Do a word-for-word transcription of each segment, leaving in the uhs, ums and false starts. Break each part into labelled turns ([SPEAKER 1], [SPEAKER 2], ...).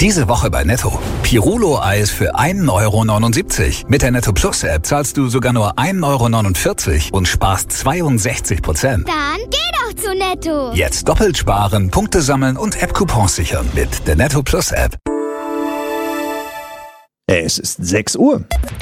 [SPEAKER 1] Diese Woche bei Netto. Pirulo-Eis für ein Euro neunundsiebzig. Mit der Netto Plus App zahlst du sogar nur ein Euro neunundvierzig und sparst zweiundsechzig Prozent.
[SPEAKER 2] Dann geh doch zu Netto.
[SPEAKER 1] Jetzt doppelt sparen, Punkte sammeln und App-Coupons sichern mit der Netto Plus App.
[SPEAKER 3] Es ist sechs Uhr.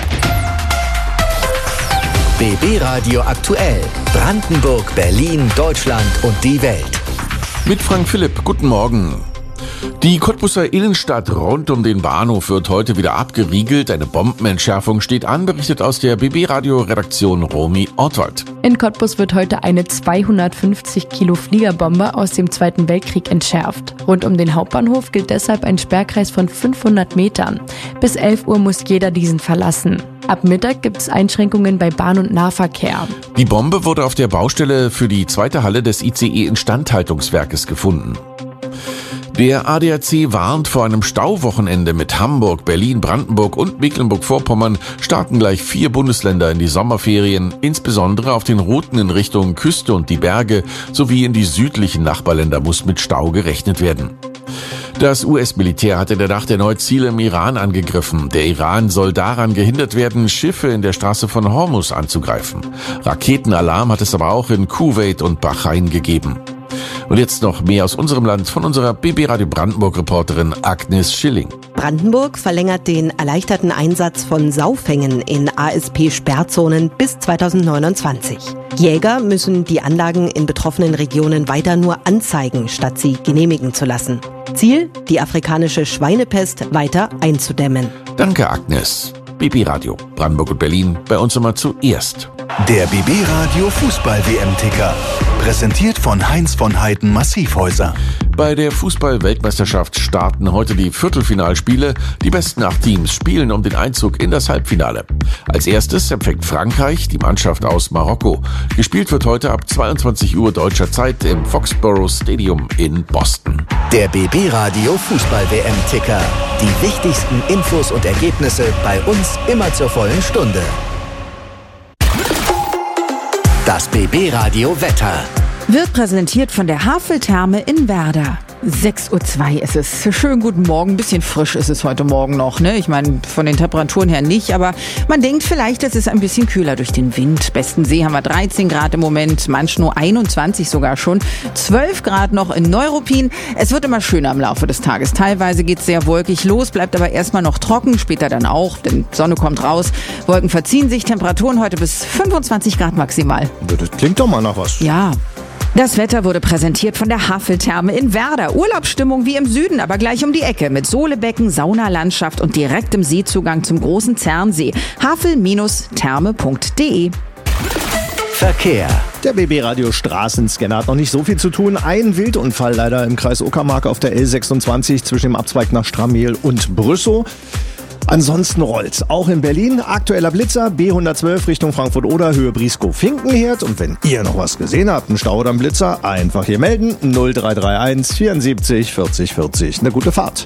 [SPEAKER 4] B B Radio aktuell. Brandenburg, Berlin, Deutschland und die Welt.
[SPEAKER 5] Mit Frank Philipp, guten Morgen. Die Cottbuser Innenstadt rund um den Bahnhof wird heute wieder abgeriegelt. Eine Bombenentschärfung steht an, berichtet aus der B B-Radio-Redaktion Romy Ortwald.
[SPEAKER 6] In Cottbus wird heute eine zweihundertfünfzig Kilo Fliegerbombe aus dem Zweiten Weltkrieg entschärft. Rund um den Hauptbahnhof gilt deshalb ein Sperrkreis von fünfhundert Metern. Bis elf Uhr muss jeder diesen verlassen. Ab Mittag gibt es Einschränkungen bei Bahn- und Nahverkehr.
[SPEAKER 5] Die Bombe wurde auf der Baustelle für die zweite Halle des I C E-Instandhaltungswerkes gefunden. Der A D A C warnt vor einem Stauwochenende mit Hamburg, Berlin, Brandenburg und Mecklenburg-Vorpommern starten gleich vier Bundesländer in die Sommerferien, insbesondere auf den Routen in Richtung Küste und die Berge sowie in die südlichen Nachbarländer muss mit Stau gerechnet werden. Das U S-Militär hat in der Nacht erneut Ziele im Iran angegriffen. Der Iran soll daran gehindert werden, Schiffe in der Straße von Hormuz anzugreifen. Raketenalarm hat es aber auch in Kuwait und Bahrain gegeben. Und jetzt noch mehr aus unserem Land von unserer B B Radio Brandenburg-Reporterin Agnes Schilling.
[SPEAKER 7] Brandenburg verlängert den erleichterten Einsatz von Saufängen in A S P-Sperrzonen bis zweitausendneunundzwanzig. Jäger müssen die Anlagen in betroffenen Regionen weiter nur anzeigen, statt sie genehmigen zu lassen. Ziel, die afrikanische Schweinepest weiter einzudämmen.
[SPEAKER 5] Danke, Agnes. B B Radio Brandenburg und Berlin, bei uns immer zuerst.
[SPEAKER 8] Der B B Radio Fußball-W M-Ticker. Präsentiert von Heinz von Heiden Massivhäuser.
[SPEAKER 5] Bei der Fußball-Weltmeisterschaft starten heute die Viertelfinalspiele. Die besten acht Teams spielen um den Einzug in das Halbfinale. Als erstes empfängt Frankreich die Mannschaft aus Marokko. Gespielt wird heute ab zweiundzwanzig Uhr deutscher Zeit im Foxborough Stadium in Boston.
[SPEAKER 4] Der B B Radio Fußball-W M-Ticker. Die wichtigsten Infos und Ergebnisse bei uns immer zur vollen Stunde. Das B B Radio Wetter
[SPEAKER 9] wird präsentiert von der Haveltherme in Werder. sechs Uhr zwei ist es. Schönen guten Morgen. Ein bisschen frisch ist es heute Morgen noch, ne? Ich meine, von den Temperaturen her nicht, aber man denkt vielleicht, es ist ein bisschen kühler durch den Wind. Besten See haben wir dreizehn Grad im Moment, manch nur einundzwanzig sogar schon. zwölf Grad noch in Neuruppin. Es wird immer schöner im Laufe des Tages. Teilweise geht es sehr wolkig los, bleibt aber erstmal noch trocken, später dann auch, denn Sonne kommt raus. Wolken verziehen sich, Temperaturen heute bis fünfundzwanzig Grad maximal.
[SPEAKER 3] Das klingt doch mal nach was.
[SPEAKER 9] Ja. Das Wetter wurde präsentiert von der Haveltherme in Werder. Urlaubsstimmung wie im Süden, aber gleich um die Ecke mit Sohlebecken, Saunalandschaft und direktem Seezugang zum großen Zernsee. havel Therme punkt de.
[SPEAKER 4] Verkehr.
[SPEAKER 3] Der B B Radio Straßenscanner hat noch nicht so viel zu tun. Ein Wildunfall leider im Kreis Uckermark auf der L sechsundzwanzig zwischen dem Abzweig nach Strammehl und Brüssow. Ansonsten rollt's. Auch in Berlin aktueller Blitzer, B hundertzwölf Richtung Frankfurt-Oder, Höhe Brieskow-Finkenherd. Und wenn ihr noch was gesehen habt, einen Stau oder einen Blitzer, einfach hier melden. null drei drei eins vierundsiebzig vierzig vierzig. Eine gute Fahrt.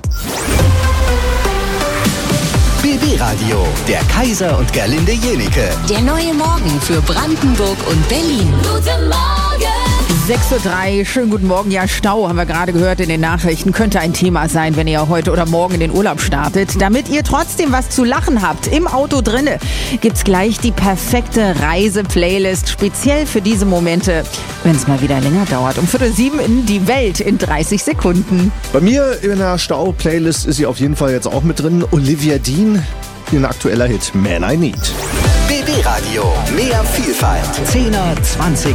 [SPEAKER 4] B B Radio, der Kaiser und Gerlinde Jenike.
[SPEAKER 10] Der neue Morgen für Brandenburg und Berlin. Guten Morgen!
[SPEAKER 9] sechs Uhr drei, schönen guten Morgen. Ja, Stau haben wir gerade gehört in den Nachrichten. Könnte ein Thema sein, wenn ihr heute oder morgen in den Urlaub startet. Damit ihr trotzdem was zu lachen habt, im Auto drinne, gibt's gleich die perfekte Reise-Playlist. Speziell für diese Momente, wenn es mal wieder länger dauert. Um Viertel sieben in die Welt in dreißig Sekunden.
[SPEAKER 3] Bei mir in der Stau-Playlist ist sie auf jeden Fall jetzt auch mit drin. Olivia Dean, ein aktueller Hit, Man I Need.
[SPEAKER 4] B B Radio, mehr Vielfalt. Zehner, Zwanziger